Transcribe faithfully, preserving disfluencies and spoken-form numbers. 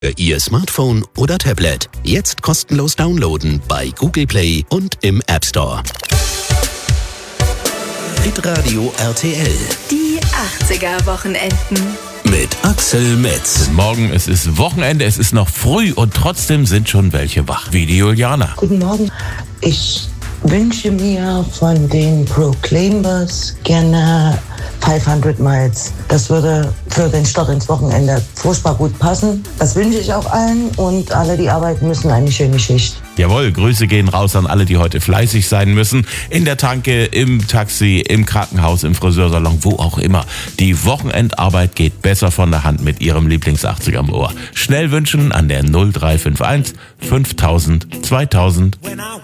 Für Ihr Smartphone oder Tablet. Jetzt kostenlos downloaden bei Google Play und im App Store. Hitradio R T L. Die achtziger-Wochenenden. Mit Axel Metz. Morgen, es ist Wochenende, es ist noch früh und trotzdem sind schon welche wach, wie die Juliana. Guten Morgen. Ich wünsche mir von den Proclaimers gerne fünfhundert Miles. Das würde für den Start ins Wochenende furchtbar gut passen. Das wünsche ich auch allen und alle, die arbeiten müssen, eine schöne Schicht. Jawohl, Grüße gehen raus an alle, die heute fleißig sein müssen. In der Tanke, im Taxi, im Krankenhaus, im Friseursalon, wo auch immer. Die Wochenendarbeit geht besser von der Hand mit Ihrem Lieblings-achtziger im Ohr. Schnell wünschen an der null drei fünf eins fünftausend zweitausend.